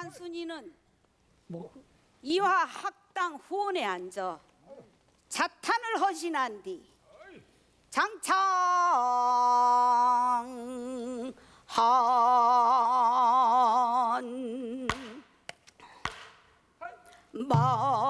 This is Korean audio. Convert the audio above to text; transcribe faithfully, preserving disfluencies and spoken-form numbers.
순이는 뭐 이화 학당 후원에 앉아 자탄을 허신한 뒤 장창 한